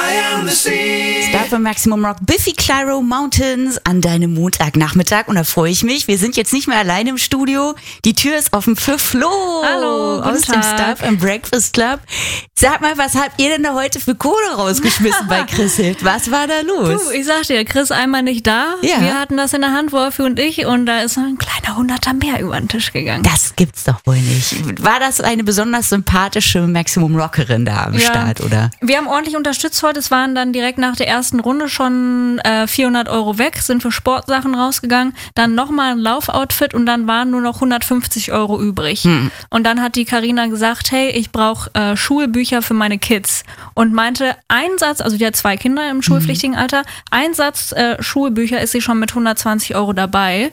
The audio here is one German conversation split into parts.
am the sea. Star für Maximum Rock, Biffy Clyro Mountains an deinem Montagnachmittag. Und da freue ich mich. Wir sind jetzt nicht mehr allein im Studio. Die Tür ist offen für Flo. Hallo, aus dem Star Breakfast Club. Sag mal, was habt ihr denn da heute für Kohle rausgeschmissen bei Chris Hilft? Was war da los? Du, ich sag dir, Chris einmal nicht da. Ja. Wir hatten das in der Hand, Wolfi und ich, und da ist ein kleiner 100er mehr über den Tisch gegangen. Das gibt's doch wohl nicht. War das eine besonders sympathische Maximum Rockerin da am Start, oder? Wir haben ordentlich unterstützt heute. Es waren dann direkt nach der ersten Runde schon 400 Euro weg, sind für Sportsachen rausgegangen. Dann nochmal ein Laufoutfit und dann waren nur noch 150 Euro übrig. Und dann hat die Carina gesagt, hey, ich brauche Schulbücher für meine Kids. Und meinte, ein Satz, also die hat 2 Kinder im schulpflichtigen Alter, ein Satz Schulbücher ist sie schon mit 120 Euro dabei.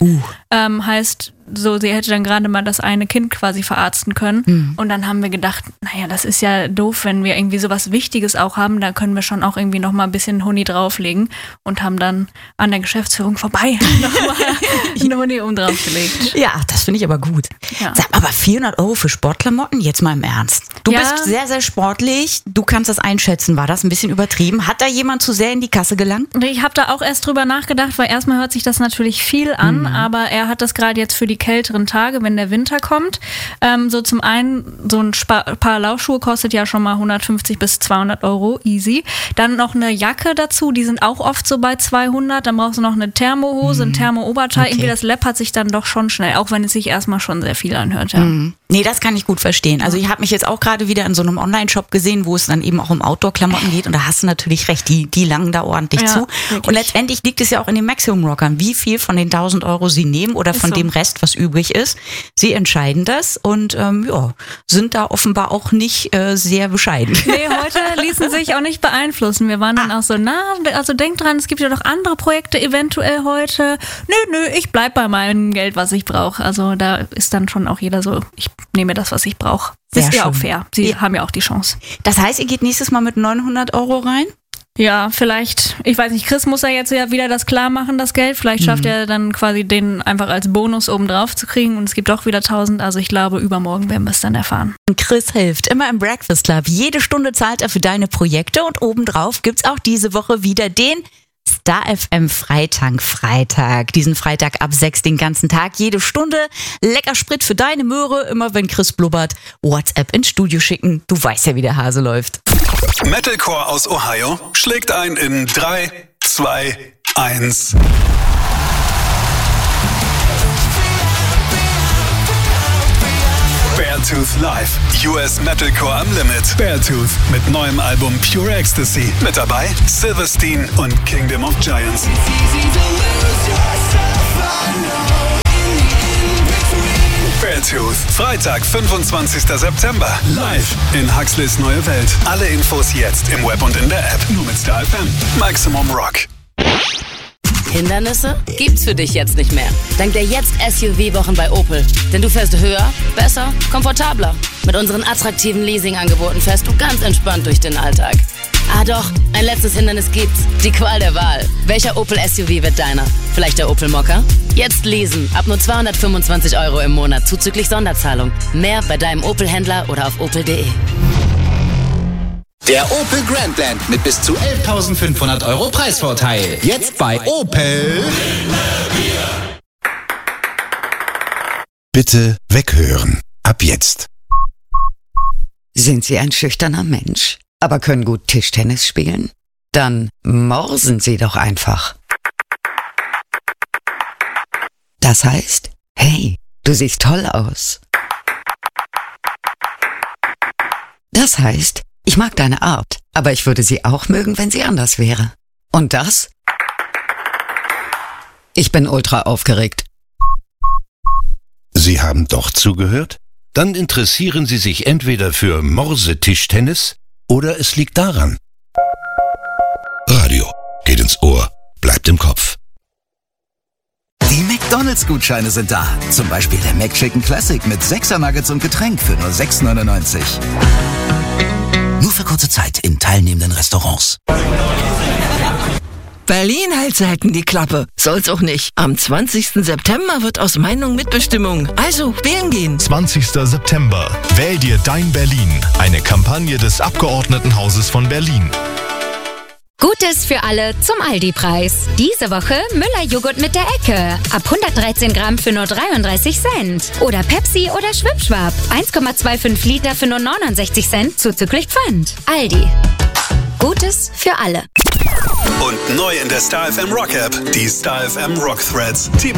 Heißt, so, sie hätte dann gerade mal das eine Kind quasi verarzten können. Und dann haben wir gedacht, naja, das ist ja doof, wenn wir irgendwie sowas Wichtiges auch haben, da können wir schon auch irgendwie noch mal ein bisschen Huni drauflegen und haben dann an der Geschäftsführung vorbei nochmal einen Huni oben draufgelegt. Ja, das finde ich aber gut. Ja. Sag, aber 400 Euro für Sportklamotten? Jetzt mal im Ernst. Du bist sehr, sehr sportlich. Du kannst das einschätzen. War das ein bisschen übertrieben? Hat da jemand zu sehr in die Kasse gelangt? Ich habe da auch erst drüber nachgedacht, weil erstmal hört sich das natürlich viel an, aber er hat das gerade jetzt für die kälteren Tage, wenn der Winter kommt. So zum einen, so ein Paar Laufschuhe kostet ja schon mal 150 bis 200 Euro, easy. Dann noch eine Jacke dazu, die sind auch oft so bei 200. Dann brauchst du noch eine Thermohose, ein Thermooberteil. Okay. Irgendwie das läppert sich dann doch schon schnell, auch wenn es sich erstmal schon sehr viel anhört. Ja. Nee, das kann ich gut verstehen. Also ich habe mich jetzt auch gerade wieder in so einem Online-Shop gesehen, wo es dann eben auch um Outdoor-Klamotten geht und da hast du natürlich recht, die langen da ordentlich zu. Wirklich. Und letztendlich liegt es ja auch in den Maximum-Rockern, wie viel von den 1000 Euro sie nehmen oder von dem Rest, was übrig ist. Sie entscheiden das und sind da offenbar auch nicht sehr bescheiden. Nee, heute ließen sich auch nicht beeinflussen. Wir waren dann auch so, also denk dran, es gibt ja doch andere Projekte eventuell heute. Nö, ich bleib bei meinem Geld, was ich brauche. Also da ist dann schon auch jeder so, ich nehme das, was ich brauche. Ist ja auch fair. Sie haben ja auch die Chance. Das heißt, ihr geht nächstes Mal mit 900 Euro rein? Ja, vielleicht, ich weiß nicht, Chris muss ja jetzt ja wieder das klar machen, das Geld. Vielleicht schafft er dann quasi den einfach als Bonus oben drauf zu kriegen und es gibt doch wieder 1000. Also ich glaube, übermorgen werden wir es dann erfahren. Chris Hilft immer im Breakfast Club. Jede Stunde zahlt er für deine Projekte und obendrauf gibt's auch diese Woche wieder den Star FM Freitag. Diesen Freitag ab 6 den ganzen Tag, jede Stunde. Lecker Sprit für deine Möhre. Immer wenn Chris blubbert, WhatsApp ins Studio schicken. Du weißt ja, wie der Hase läuft. Metalcore aus Ohio schlägt ein in 3, 2, 1. Beartooth Live. US Metalcore am Limit. Beartooth mit neuem Album Pure Ecstasy. Mit dabei Silverstein und Kingdom of Giants. Beartooth. Freitag, 25. September. Live in Huxleys Neue Welt. Alle Infos jetzt im Web und in der App. Nur mit Star FM. Maximum Rock. Hindernisse gibt's für dich jetzt nicht mehr. Dank der Jetzt-SUV-Wochen bei Opel. Denn du fährst höher, besser, komfortabler. Mit unseren attraktiven Leasing-Angeboten fährst du ganz entspannt durch den Alltag. Ah doch, ein letztes Hindernis gibt's. Die Qual der Wahl. Welcher Opel-SUV wird deiner? Vielleicht der Opel Mokka? Jetzt leasen. Ab nur 225 Euro im Monat zuzüglich Sonderzahlung. Mehr bei deinem Opel-Händler oder auf opel.de. Der Opel Grandland mit bis zu 11.500 Euro Preisvorteil. Jetzt bei Opel. Bitte weghören. Ab jetzt. Sind Sie ein schüchterner Mensch, aber können gut Tischtennis spielen? Dann morsen Sie doch einfach. Das heißt, hey, du siehst toll aus. Das heißt, ich mag deine Art, aber ich würde sie auch mögen, wenn sie anders wäre. Und das? Ich bin ultra aufgeregt. Sie haben doch zugehört? Dann interessieren Sie sich entweder für Morse-Tischtennis oder es liegt daran. Radio geht ins Ohr, bleibt im Kopf. Die McDonald's-Gutscheine sind da. Zum Beispiel der McChicken Classic mit 6er Nuggets und Getränk für nur 6,99. Nur für kurze Zeit in teilnehmenden Restaurants. Berlin hält selten die Klappe. Soll's auch nicht. Am 20. September wird aus Meinung Mitbestimmung. Also wählen gehen. 20. September. Wähl dir dein Berlin. Eine Kampagne des Abgeordnetenhauses von Berlin. Gutes für alle zum Aldi-Preis. Diese Woche Müller-Joghurt mit der Ecke. Ab 113 Gramm für nur 33 Cent. Oder Pepsi oder Schwipschwap. 1,25 Liter für nur 69 Cent zuzüglich Pfand. Aldi. Gutes für alle. Und neu in der Star FM Rock App, die Star FM Rock Threads.